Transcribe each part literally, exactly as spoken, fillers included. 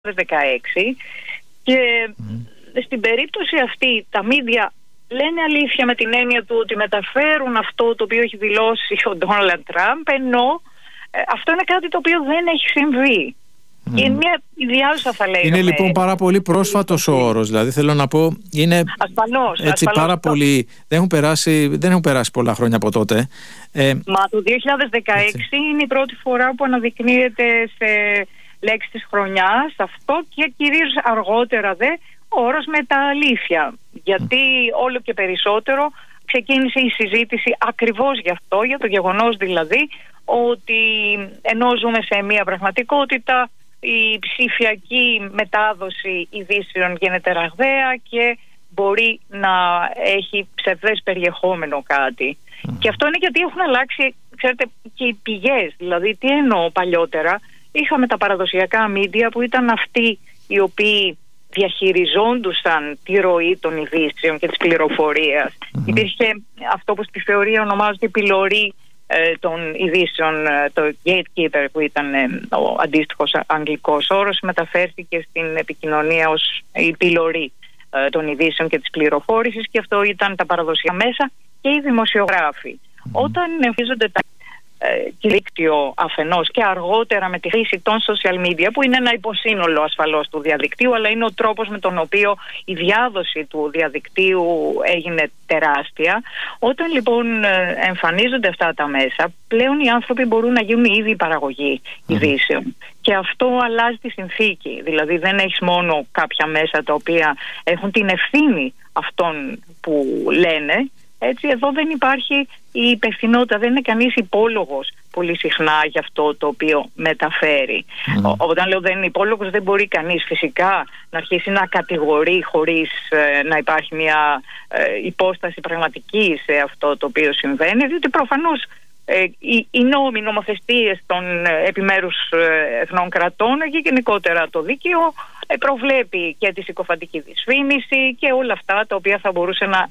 δεκαέξι και mm. στην περίπτωση αυτή τα μίντια λένε αλήθεια με την έννοια του ότι μεταφέρουν αυτό το οποίο έχει δηλώσει ο Ντόναλντ Τραμπ, ενώ ε, αυτό είναι κάτι το οποίο δεν έχει συμβεί. Mm. Είναι μια ιδιάζουσα, θα λέγαμε. Είναι λοιπόν πάρα πολύ πρόσφατος ο όρος. Δηλαδή θέλω να πω, είναι ασφαλώς, έτσι ασφαλώς. πάρα πολύ. Δεν έχουν, περάσει, δεν έχουν περάσει πολλά χρόνια από τότε. Ε, Μα το δύο χιλιάδες δεκαέξι έτσι. Είναι η πρώτη φορά που αναδεικνύεται σε λέξη της χρονιάς αυτό και κυρίως αργότερα δε ο όρος μετααλήθεια. Γιατί mm. όλο και περισσότερο ξεκίνησε η συζήτηση ακριβώς γι' αυτό, για το γεγονός δηλαδή ότι ενώ ζούμε σε μια πραγματικότητα, η ψηφιακή μετάδοση ειδήσεων γίνεται ραγδαία και μπορεί να έχει ψευδές περιεχόμενο κάτι. Mm. Και αυτό είναι γιατί έχουν αλλάξει, ξέρετε, και οι πηγές. Δηλαδή, τι εννοώ, παλιότερα είχαμε τα παραδοσιακά μίντια που ήταν αυτοί οι οποίοι διαχειριζόντουσαν τη ροή των ειδήσεων και της πληροφορίας. Mm-hmm. Υπήρχε αυτό που στη θεωρία ονομάζεται η πυλορή ε, των ειδήσεων, ε, το gatekeeper που ήταν ε, ο αντίστοιχος αγγλικός όρος, μεταφέρθηκε στην επικοινωνία ως η πυλορή ε, των ειδήσεων και της πληροφόρησης, και αυτό ήταν τα παραδοσιακά μέσα και οι δημοσιογράφοι. Mm-hmm. Όταν εμφανίζονται τα και δίκτυο αφενός και αργότερα με τη χρήση των social media, που είναι ένα υποσύνολο ασφαλώς του διαδικτύου, αλλά είναι ο τρόπος με τον οποίο η διάδοση του διαδικτύου έγινε τεράστια. Όταν λοιπόν εμφανίζονται αυτά τα μέσα, πλέον οι άνθρωποι μπορούν να γίνουν ήδη παραγωγή ειδήσεων. Mm. Και αυτό αλλάζει τη συνθήκη. Δηλαδή δεν έχεις μόνο κάποια μέσα τα οποία έχουν την ευθύνη αυτών που λένε. Έτσι, εδώ δεν υπάρχει η υπευθυνότητα, δεν είναι κανείς υπόλογος πολύ συχνά για αυτό το οποίο μεταφέρει. Mm. Όταν λέω δεν είναι υπόλογος, δεν μπορεί κανείς φυσικά να αρχίσει να κατηγορεί χωρίς ε, να υπάρχει μια ε, υπόσταση πραγματική σε αυτό το οποίο συμβαίνει, διότι προφανώς ε, οι, οι νόμοι, οι νομοθεσίες των ε, επιμέρους ε, εθνών κρατών και γενικότερα το δίκαιο ε, προβλέπει και τη συκοφαντική δυσφήμιση και όλα αυτά τα οποία θα μπορούσε να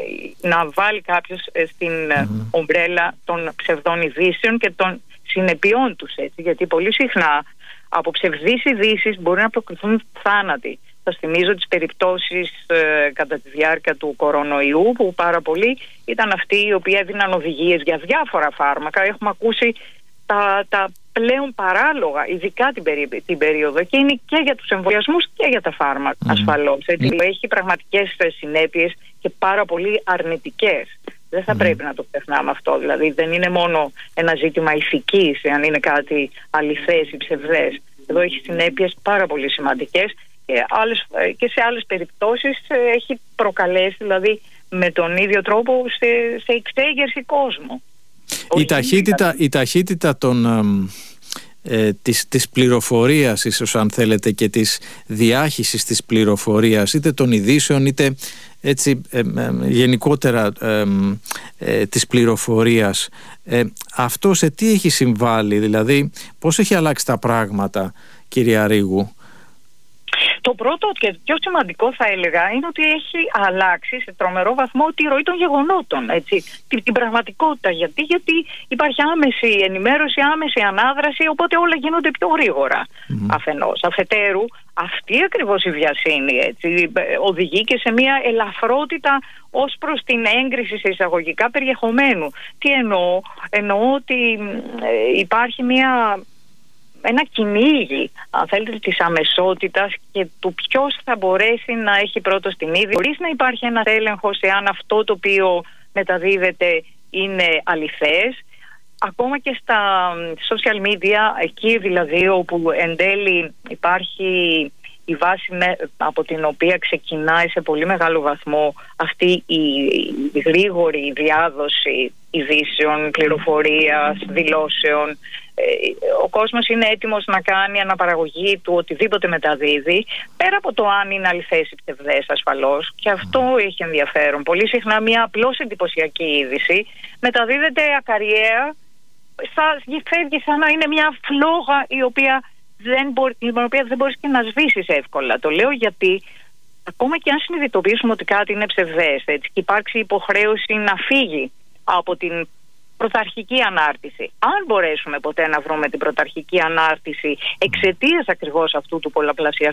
να βάλει κάποιος στην mm. ομπρέλα των ψευδών ειδήσεων και των συνεπειών τους, έτσι, γιατί πολύ συχνά από ψευδείς ειδήσεις μπορεί να προκριθούν θάνατοι. Σας θυμίζω τις περιπτώσεις ε, κατά τη διάρκεια του κορονοϊού, που πάρα πολλοί ήταν αυτοί οι οποίοι έδιναν οδηγίες για διάφορα φάρμακα. Έχουμε ακούσει τα, τα πλέον παράλογα, ειδικά την, περί, την περίοδο, και είναι και για τους εμβολιασμούς και για τα φάρμακα, mm. ασφαλώς. Έτσι, mm. έχει πραγματικές συνέπειες και πάρα πολύ αρνητικές. Δεν θα mm. πρέπει να το ξεχνάμε αυτό. Δηλαδή δεν είναι μόνο ένα ζήτημα ηθικής, αν είναι κάτι αληθές ή ψευδές. Εδώ έχει συνέπειες πάρα πολύ σημαντικές και, άλλες, και σε άλλες περιπτώσεις έχει προκαλέσει, δηλαδή με τον ίδιο τρόπο, σε, σε εξέγερση κόσμου. Η ταχύτητα, η ταχύτητα των, ε, της, της πληροφορίας, ίσως αν θέλετε, και της διάχυσης της πληροφορίας, είτε των ειδήσεων είτε έτσι ε, ε, γενικότερα ε, ε, της πληροφορίας, ε, αυτό σε τι έχει συμβάλει, δηλαδή πώς έχει αλλάξει τα πράγματα, κυρία Ρήγου? Το πρώτο και πιο σημαντικό, θα έλεγα, είναι ότι έχει αλλάξει σε τρομερό βαθμό τη ροή των γεγονότων, έτσι, την, την πραγματικότητα. Γιατί, γιατί υπάρχει άμεση ενημέρωση, άμεση ανάδραση, οπότε όλα γίνονται πιο γρήγορα. Mm-hmm. Αφενός. Αφετέρου, αυτή ακριβώς η βιασύνη, έτσι, οδηγεί και σε μια ελαφρότητα ως προς την έγκριση σε εισαγωγικά περιεχομένου. Τι εννοώ? Εννοώ ότι ε, υπάρχει μια... ένα κυνήγι, αν θέλετε, της αμεσότητας και του ποιος θα μπορέσει να έχει πρώτος την είδηση, χωρίς να υπάρχει ένας έλεγχος εάν αυτό το οποίο μεταδίδεται είναι αληθές. Ακόμα και στα social media, εκεί δηλαδή όπου εν τέλει υπάρχει η βάση με, από την οποία ξεκινάει σε πολύ μεγάλο βαθμό αυτή η, η γρήγορη διάδοση ειδήσεων, πληροφορίας, δηλώσεων. Ο κόσμος είναι έτοιμος να κάνει αναπαραγωγή του οτιδήποτε μεταδίδει, πέρα από το αν είναι αληθές ή ψευδές, ασφαλώς, και αυτό έχει ενδιαφέρον. Πολύ συχνά μια απλώς εντυπωσιακή είδηση μεταδίδεται ακαριέα, φεύγει σαν να είναι μια φλόγα η οποία δεν μπορεί, την οποία δεν μπορείς και να σβήσεις εύκολα. Το λέω γιατί ακόμα και αν συνειδητοποιήσουμε ότι κάτι είναι ψευδές, έτσι, και υπάρξει υποχρέωση να φύγει από την πρωταρχική ανάρτηση. Αν μπορέσουμε ποτέ να βρούμε την πρωταρχική ανάρτηση εξαιτίας ακριβώς αυτού του πολλαπλασιαστού